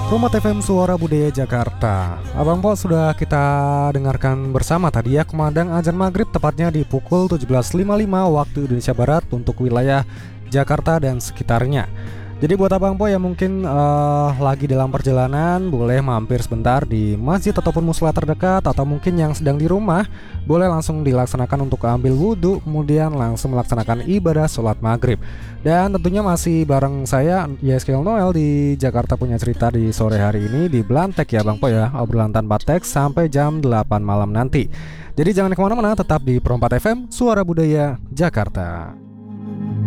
Rumah FM Suara Budaya Jakarta. Abang Po sudah kita dengarkan bersama tadi ya, kumandang azan maghrib tepatnya di pukul 17.55 waktu Indonesia Barat untuk wilayah Jakarta dan sekitarnya. Jadi buat Abang Po yang mungkin lagi dalam perjalanan, boleh mampir sebentar di masjid ataupun musala terdekat, atau mungkin yang sedang di rumah, boleh langsung dilaksanakan untuk ambil wudhu, kemudian langsung melaksanakan ibadah sholat maghrib. Dan tentunya masih bareng saya YSKL Noel di Jakarta Punya Cerita di sore hari ini di Belantek ya Bang Po ya, obrolan tanpa teks sampai jam 8 malam nanti. Jadi jangan kemana-mana, tetap di Pro 4 FM Suara Budaya Jakarta.